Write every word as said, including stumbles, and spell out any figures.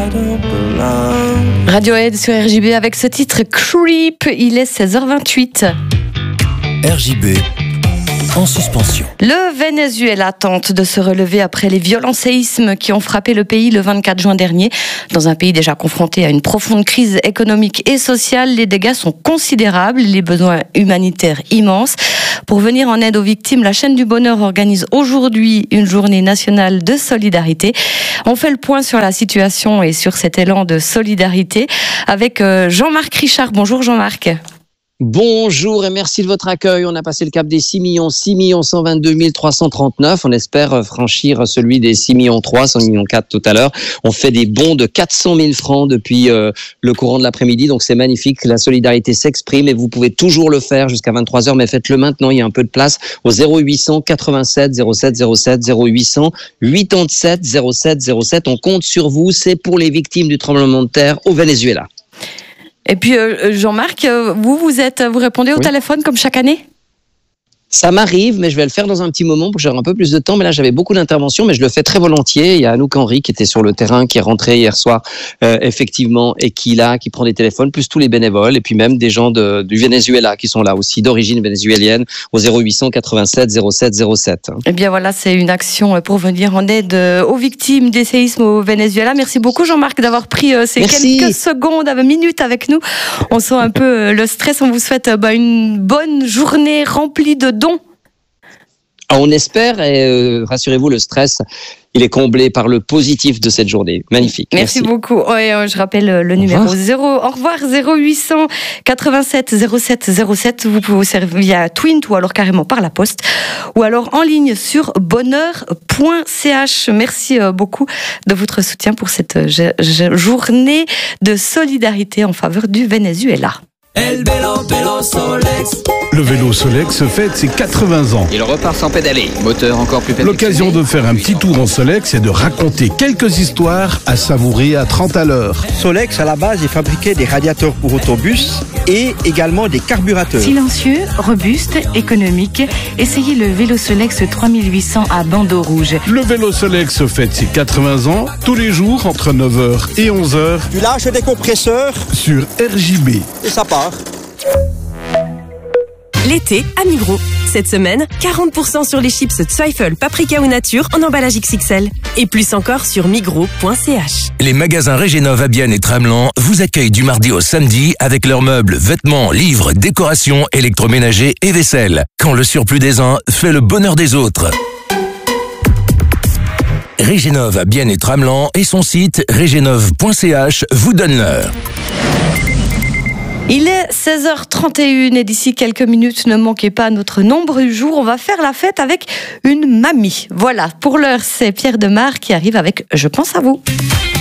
Radiohead sur R J B avec ce titre Creep, il est seize heures vingt-huit. R J B en suspension. Le Venezuela tente de se relever après les violents séismes qui ont frappé le pays le vingt-quatre juin dernier. Dans un pays déjà confronté à une profonde crise économique et sociale, les dégâts sont considérables, les besoins humanitaires immenses. Pour venir en aide aux victimes, la chaîne du bonheur organise aujourd'hui une journée nationale de solidarité. On fait le point sur la situation et sur cet élan de solidarité avec Jean-Marc Richard. Bonjour Jean-Marc. Bonjour et merci de votre accueil. On a passé le cap des six millions, six millions cent vingt-deux mille trois cent trente-neuf. On espère franchir celui des six millions trois, cinq millions quatre tout à l'heure. On fait des bons de quatre cent mille francs depuis euh, le courant de l'après-midi. Donc c'est magnifique. La solidarité s'exprime et vous pouvez toujours le faire jusqu'à vingt-trois heures. Mais faites-le maintenant. Il y a un peu de place au zéro huit cent quatre-vingt-sept zéro sept zéro sept, zéro huit cent quatre-vingt-sept zéro sept zéro sept. On compte sur vous. C'est pour les victimes du tremblement de terre au Venezuela. Et puis euh, Jean-Marc, vous, vous êtes, vous répondez au oui. téléphone comme chaque année ? Ça m'arrive, mais je vais le faire dans un petit moment pour que j'aurai un peu plus de temps. Mais là, j'avais beaucoup d'interventions, mais je le fais très volontiers. Il y a Anouk Henry qui était sur le terrain, qui est rentré hier soir, euh, effectivement, et qui là, qui prend des téléphones, plus tous les bénévoles, et puis même des gens de, du Venezuela qui sont là aussi, d'origine vénézuélienne, au zéro huit cent quatre-vingt-sept zéro sept zéro sept. Eh bien voilà, c'est une action pour venir en aide aux victimes des séismes au Venezuela. Merci beaucoup Jean-Marc d'avoir pris ces Merci. quelques secondes, minutes avec nous. On sent un peu le stress. On vous souhaite bah, une bonne journée remplie de dons. On espère, et euh, rassurez-vous, le stress, il est comblé par le positif de cette journée. Magnifique. Merci, Merci. beaucoup. Ouais, je rappelle le numéro zéro. Au revoir, zéro huit cent quatre-vingt-sept zéro sept zéro sept. Vous pouvez vous servir via Twint ou alors carrément par la poste ou alors en ligne sur bonheur point c h. Merci beaucoup de votre soutien pour cette journée de solidarité en faveur du Venezuela. El vélo, vélo Solex. Le vélo Solex fête ses quatre-vingts ans. Il repart sans pédaler, moteur encore plus perfectionné. L'occasion de faire un petit tour en Solex et de raconter quelques histoires à savourer à trente à l'heure. Solex, à la base, il fabriquait des radiateurs pour autobus et également des carburateurs. Silencieux, robuste, économique, essayez le vélo Solex trois mille huit cents à bandeau rouge. Le vélo Solex fête ses quatre-vingts ans tous les jours entre neuf heures et onze heures. Tu lâches des compresseurs sur R J B. Et ça part. L'été à Migros. Cette semaine, quarante pour cent sur les chips Zweifel, paprika ou nature en emballage X X L. Et plus encore sur migros point c h. Les magasins Régenov à Bienne et Tramelan vous accueillent du mardi au samedi avec leurs meubles, vêtements, livres, décorations, électroménagers et vaisselle. Quand le surplus des uns fait le bonheur des autres. Régenov à Bienne et Tramelan et son site régenov point c h vous donne l'heure. Il est seize heures trente et une et d'ici quelques minutes, ne manquez pas notre nombre du jour. On va faire la fête avec une mamie. Voilà, pour l'heure, c'est Pierre Demar qui arrive avec « Je pense à vous ».